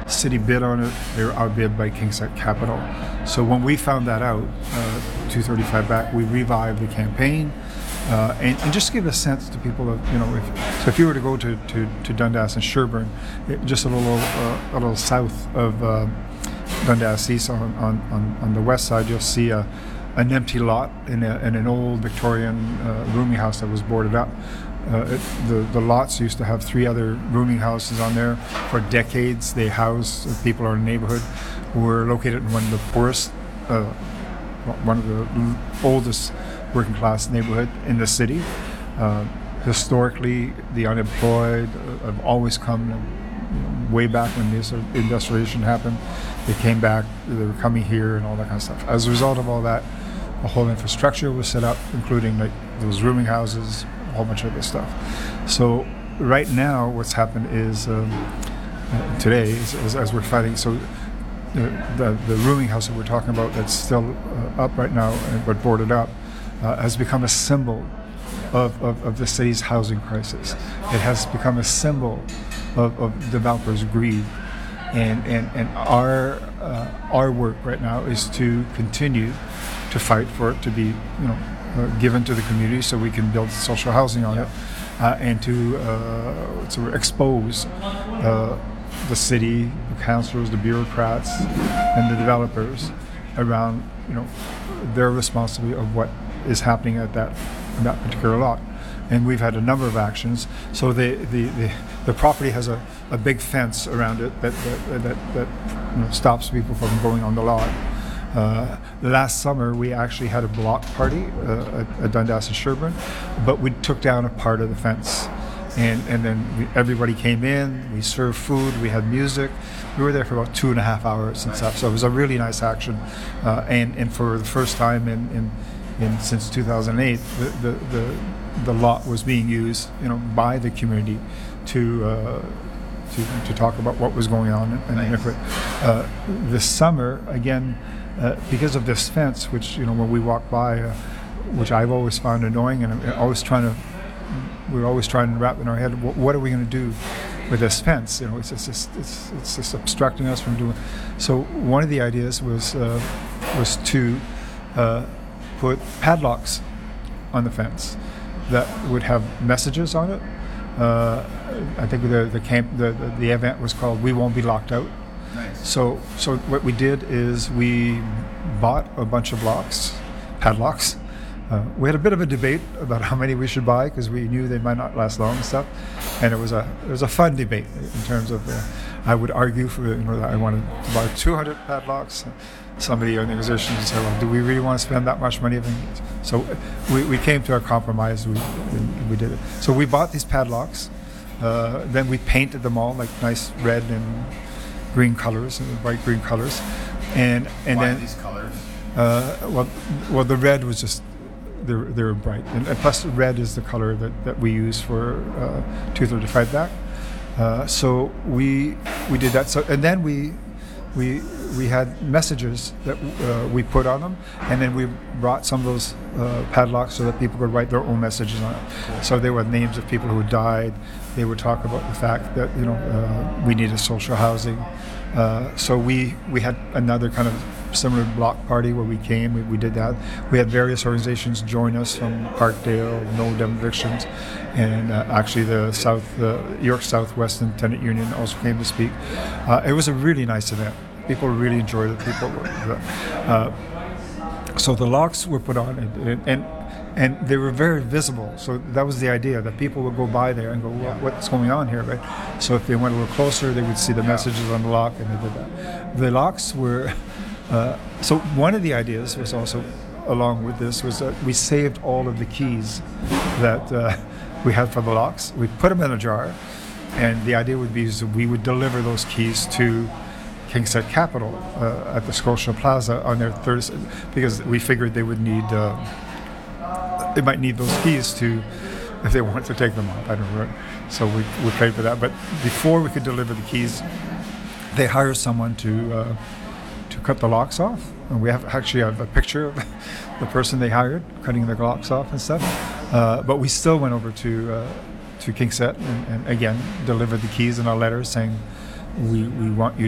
city bid on it. They were outbid by KingSett Capital. So when we found that out, 235 back, we revived the campaign. And just to give a sense to people of, if you were to go to Dundas and Sherbourne, just a little south of Dundas East on the west side, you'll see an empty lot in an old Victorian rooming house that was boarded up. The lots used to have 3 other rooming houses on there. For decades, they housed people in the neighborhood. We're located in one of the poorest, one of the oldest working class neighborhood in the city. Historically, the unemployed have always come way back when this industrialization happened. They came back, they were coming here and all that kind of stuff. As a result of all that, a whole infrastructure was set up, including like those rooming houses, a whole bunch of other stuff. So right now, what's happened is today, as we're fighting, so the rooming house that we're talking about that's still up right now but boarded up has become a symbol of the city's housing crisis. It has become a symbol of developers' greed, and our work right now is to continue to fight for it to be given to the community so we can build social housing on it, and to expose the city, the councillors, the bureaucrats, and the developers around their responsibility of what is happening at that particular lot. And we've had a number of actions. So the property has a big fence around it that stops people from going on the lot. Last summer we actually had a block party at Dundas and Sherbourne, but we took down a part of the fence. And then everybody came in, we served food, we had music. We were there for about 2.5 hours and stuff. So it was a really nice action. And for the first time since 2008, the lot was being used, by the community to talk about what was going on. And this summer, again, because of this fence, which when we walk by, which I've always found annoying, and we're always trying to wrap in our head, what are we going to do with this fence? It's just obstructing us from doing. So one of the ideas was to put padlocks on the fence that would have messages on it. I think the event was called "We Won't Be Locked Out." Nice. So what we did is we bought a bunch of padlocks. We had a bit of a debate about how many we should buy because we knew they might not last long and stuff, and it was a fun debate in terms of. I would argue for that I wanted to buy 200 padlocks. Somebody in the organization said, "Well, do we really want to spend that much money?" So we came to a compromise. We did it. So we bought these padlocks. Then we painted them all like nice red and green colors, and bright green colors. And Why then these colors? Well, the red was just. They're bright, and plus red is the color that we use for 235 back. So we did that. So and then we had messages that we put on them, and then we brought some of those padlocks so that people could write their own messages on it. Cool. So they were names of people who died. They would talk about the fact that we needed social housing. So we had another kind of similar block party where we came. We did that. We had various organizations join us from Parkdale, No Evictions, and actually the York Southwestern Tenant Union also came to speak. It was a really nice event. People really enjoyed it. So the locks were put on, and they were very visible. So that was the idea, that people would go by there and go, well, what's going on here, right? So if they went a little closer, they would see the messages on the lock, and they did that. The locks were, so one of the ideas was also, along with this, was that we saved all of the keys that we had for the locks. We put them in a jar, and the idea would be is that we would deliver those keys to KingSett Capital at the Scotia Plaza on their Thursday, because we figured they would need, they might need those keys if they wanted to take them off. I don't know. So we paid for that. But before we could deliver the keys, they hired someone to cut the locks off. And we actually have a picture of the person they hired cutting the locks off and stuff. But we still went over to KingSett and again delivered the keys in our letters saying we want you